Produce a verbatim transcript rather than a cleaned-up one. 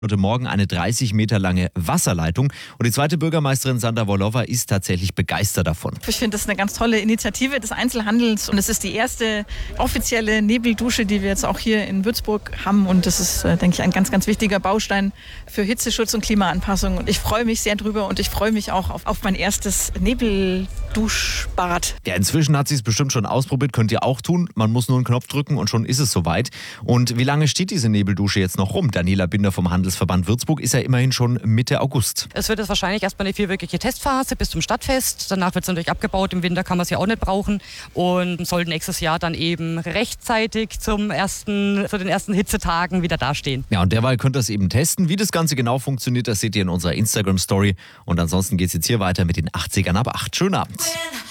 Heute Morgen eine dreißig Meter lange Wasserleitung. Und die zweite Bürgermeisterin Sandra Volowa ist tatsächlich begeistert davon. Ich finde, das ist eine ganz tolle Initiative des Einzelhandels. Und es ist die erste offizielle Nebeldusche, die wir jetzt auch hier in Würzburg haben. Und das ist, denke ich, ein ganz, ganz wichtiger Baustein für Hitzeschutz und Klimaanpassung. Und ich freue mich sehr drüber und ich freue mich auch auf, auf mein erstes Nebelduschbad. Ja, inzwischen hat sie es bestimmt schon ausprobiert, könnt ihr auch tun. Man muss nur einen Knopf drücken und schon ist es soweit. Und wie lange steht diese Nebeldusche jetzt noch rum? Daniela Binder vom Handelsverband Würzburg ist ja immerhin schon Mitte August. Es wird jetzt wahrscheinlich erstmal eine vierwöchige Testphase bis zum Stadtfest. Danach wird es natürlich abgebaut. Im Winter kann man es ja auch nicht brauchen. Und soll nächstes Jahr dann eben rechtzeitig zum ersten, zu den ersten Hitzetagen wieder dastehen. Ja, und derweil könnt ihr es eben testen. Wie das Ganze genau funktioniert, das seht ihr in unserer Instagram-Story. Und ansonsten geht es jetzt hier weiter mit den achtzigern ab acht. Schönen Abend.